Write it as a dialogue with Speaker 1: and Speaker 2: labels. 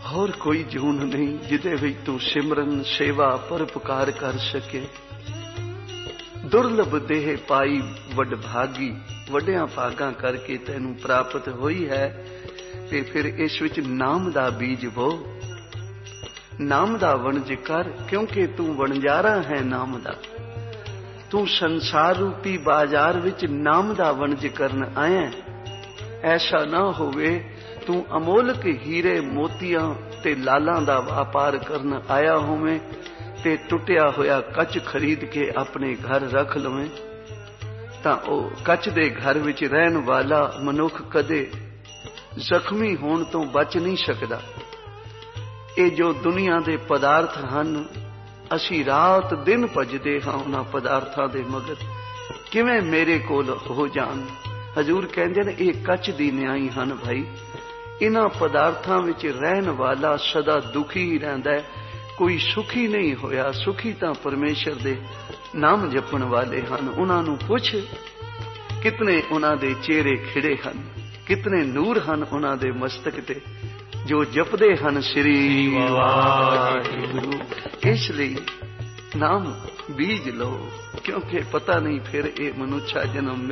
Speaker 1: ਹੋਰ ਕੋਈ ਜੂਨ ਨਹੀਂ ਜਿਹਦੇ ਵਿੱਚ ਤੂੰ ਸਿਮਰਨ ਸੇਵਾ ਪਰਉਪਕਾਰ ਕਰ ਸਕੇ। ਦੁਰਲਭ ਦੇਹ ਪਾਈ ਵਡਭਾਗੀ, ਵੱਡਿਆਂ ਭਾਗਾਂ ਕਰਕੇ ਤੈਨੂੰ ਪ੍ਰਾਪਤ ਹੋਈ ਹੈ। ਤੇ ਫਿਰ ਇਸ ਵਿੱਚ ਨਾਮ ਦਾ ਬੀਜ ਬੋ, ਨਾਮ ਦਾ ਵਣਜ ਕਰ, ਕਿਉਂਕਿ ਤੂੰ ਵਣਜਾਰਾ ਹੈ ਨਾਮ ਦਾ। ਤੂੰ ਸੰਸਾਰ ਰੂਪੀ ਬਾਜ਼ਾਰ ਵਿੱਚ ਨਾਮ ਦਾ ਵਣਜ ਕਰਨ ਆਇਆ। ਐਸਾ ਨਾ ਹੋਵੇ ਤੂੰ ਅਮੋਲਕ ਹੀਰੇ ਮੋਤੀਆਂ ਤੇ ਲਾਲਾਂ ਦਾ ਵਪਾਰ ਕਰਨ ਆਇਆ ਹੋਵੇਂ ਤੇ ਟੁੱਟਿਆ ਹੋਇਆ ਕੱਚ ਖਰੀਦ ਕੇ ਆਪਣੇ ਘਰ ਰੱਖ ਲਵੇਂ। ਤਾਂ ਉਹ ਕੱਚ ਦੇ ਘਰ ਵਿੱਚ ਰਹਿਣ ਵਾਲਾ ਮਨੁੱਖ ਕਦੇ ਜ਼ਖਮੀ ਹੋਣ ਤੋਂ ਬਚ ਨਹੀਂ ਸਕਦਾ। ਇਹ ਜੋ ਦੁਨੀਆ ਦੇ ਪਦਾਰਥ ਹਨ, ਅਸੀਂ ਰਾਤ ਦਿਨ ਭਜਦੇ ਹਾਂ ਉਹਨਾਂ ਪਦਾਰਥਾਂ ਦੇ ਮਗਰ, ਕਿਵੇਂ ਮੇਰੇ ਕੋਲ ਹੋ ਜਾਣ। ਹਜ਼ੂਰ ਕਹਿੰਦੇ ਨੇ ਇਹ ਕੱਚ ਦੀ ਨਿਆਈ ਹਨ ਭਾਈ। ਇਹਨਾਂ ਪਦਾਰਥਾਂ ਵਿੱਚ ਰਹਿਣ ਵਾਲਾ ਸਦਾ ਦੁਖੀ ਹੀ ਰਹਿੰਦਾ ਹੈ, ਕੋਈ ਸੁਖੀ ਨਹੀਂ ਹੋਇਆ। ਸੁਖੀ ਤਾਂ ਪਰਮੇਸ਼ਰ ਦੇ ਨਾਮ ਜਪਣ ਵਾਲੇ ਹਨ। ਉਹਨਾਂ ਨੂੰ ਪੁੱਛ ਕਿਤਨੇ ਉਹਨਾਂ ਦੇ ਚਿਹਰੇ ਖਿੜੇ ਹਨ, ਕਿਤਨੇ ਨੂਰ ਹਨ ਉਹਨਾਂ ਦੇ ਮਸਤਕ ਤੇ, ਜੋ ਜਪਦੇ ਹਨ ਸ੍ਰੀ ਵਾਹਿਗੁਰੂ। ਇਸ ਲਈ ਨਾਮ ਬੀਜ ਲਓ, ਕਿਉਂਕਿ ਪਤਾ ਨਹੀਂ ਫਿਰ ਇਹ ਮਨੁੱਖਾ ਜਨਮ